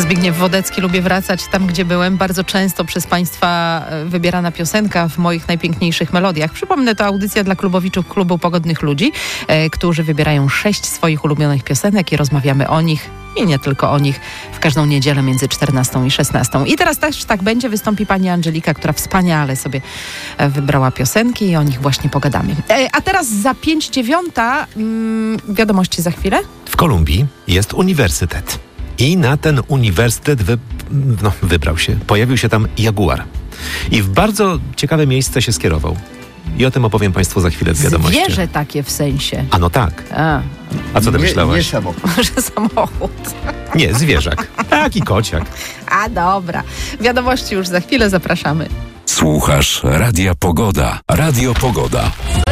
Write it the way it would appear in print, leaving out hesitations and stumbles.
Zbigniew Wodecki, lubię wracać tam, gdzie byłem. Bardzo często przez Państwa wybierana piosenka w moich najpiękniejszych melodiach. Przypomnę, to audycja dla klubowiczów Klubu Pogodnych Ludzi, którzy wybierają 6 swoich ulubionych piosenek i rozmawiamy o nich i nie tylko o nich w każdą niedzielę między 14 i 16. I teraz też tak będzie, wystąpi pani Angelika, która wspaniale sobie wybrała piosenki i o nich właśnie pogadamy. A teraz za 5:09 wiadomości za chwilę. W Kolumbii jest uniwersytet. I na ten uniwersytet wybrał się. Pojawił się tam jaguar. I w bardzo ciekawe miejsce się skierował. I o tym opowiem Państwu za chwilę w wiadomościach. Zwierzę takie w sensie. Ano tak. A co ty myślałaś? Nie samochód. Że samochód. Nie, zwierzak. Taki kociak. A dobra. Wiadomości już za chwilę, zapraszamy. Słuchasz Radia Pogoda. Radio Pogoda.